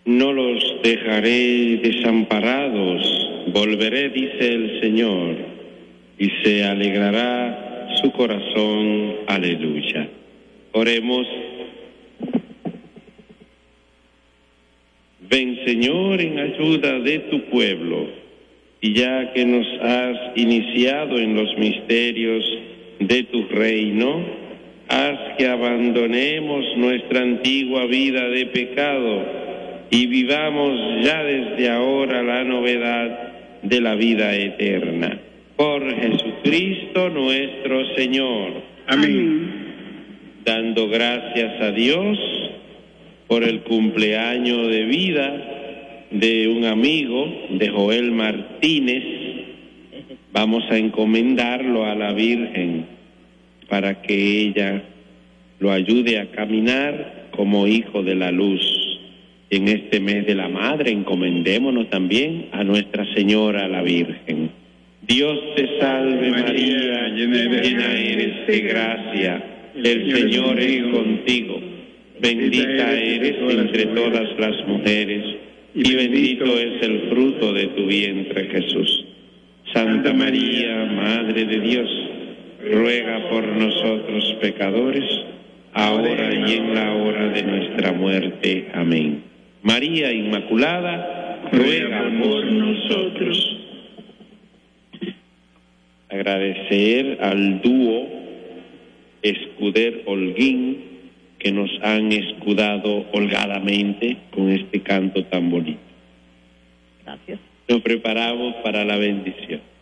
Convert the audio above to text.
No los dejaré desamparados, volveré, dice el Señor, y se alegrará su corazón. Aleluya. Oremos. Ven, Señor, en ayuda de tu pueblo, y ya que nos has iniciado en los misterios de tu reino, haz que abandonemos nuestra antigua vida de pecado y vivamos ya desde ahora la novedad de la vida eterna. Por Jesucristo nuestro Señor. Amén. Dando gracias a Dios por el cumpleaños de vida de un amigo, de Joel Martínez, vamos a encomendarlo a la Virgen para que ella lo ayude a caminar como hijo de la luz. En este mes de la Madre encomendémonos también a Nuestra Señora la Virgen. Dios te salve María, llena eres de gracia, el Señor es contigo. Bendita eres entre todas las mujeres, y bendito es el fruto de tu vientre, Jesús. Santa María, Madre de Dios, ruega por nosotros pecadores, ahora y en la hora de nuestra muerte. Amén. María Inmaculada, ruega por nosotros. Agradecer al dúo Escuder-Holguín, que nos han escudado holgadamente con este canto tan bonito. Gracias. Nos preparamos para la bendición.